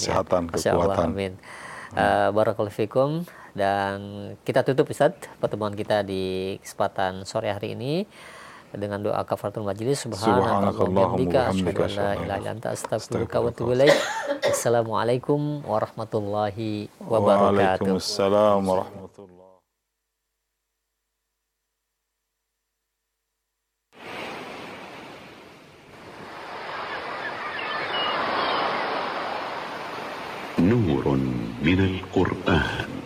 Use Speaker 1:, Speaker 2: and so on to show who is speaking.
Speaker 1: kesehatan,
Speaker 2: Masya Allah,
Speaker 1: kekuatan.
Speaker 2: amin. Barakallahu fikum. Dan kita tutup Ustaz pertemuan kita di kesempatan sore hari ini dengan doa kafaratul majlis. Subhanakallahumma bihamdika asyhadu an la ilaha illa anta astaghfiruka wa atubu ilaik. Assalamualaikum warahmatullahi wabarakatuh.
Speaker 1: Waalaikumsalam warahmatullahi.
Speaker 3: نور من القرآن